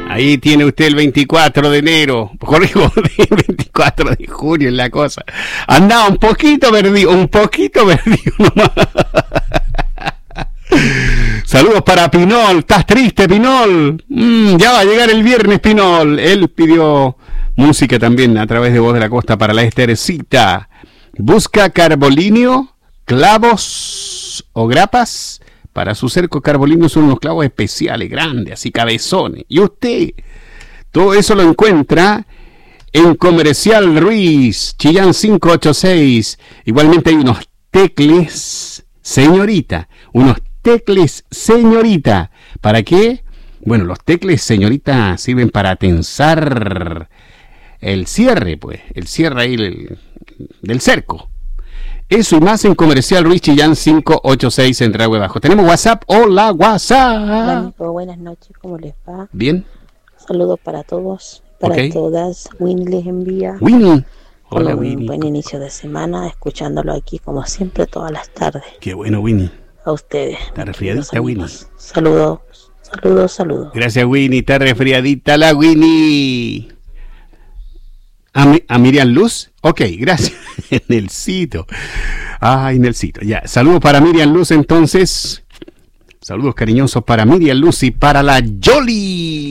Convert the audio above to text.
Ahí tiene usted el 24 de enero. Corrijo, el 24 de junio es la cosa. Andaba un poquito perdido nomás. Saludos para Pinol. ¿Estás triste, Pinol? Ya va a llegar el viernes, Pinol. Él pidió música también a través de Voz de la Costa para la Estercita. Busca carbolinio, clavos o grapas. Para su cerco carbolinio son unos clavos especiales, grandes, así cabezones. Y usted, todo eso lo encuentra en Comercial Ruiz, Chillán 586. Igualmente hay unos tecles, señorita. ¿Para qué? Bueno, los tecles, señorita, sirven para tensar el cierre, pues. El cierre ahí del cerco. Eso y más en Comercial Ruiz Chillán 586 en Dragüe Bajo. Tenemos WhatsApp. Hola, WhatsApp. Hola, Nico, buenas noches, ¿cómo les va? Bien. Saludos para todos, para todas. Winnie les envía. Winnie. Hola, Winnie. Un buen inicio de semana, escuchándolo aquí como siempre todas las tardes. Qué bueno, Winnie. A ustedes. Está resfriadita, Winnie. Saludos. Gracias, Winnie. Está resfriadita la Winnie. ¿A Miriam Luz? Ok, gracias. Nelsito. Ay, Nelsito. Ya, saludos para Miriam Luz entonces. Saludos cariñosos para Miriam Luz y para la Yoli.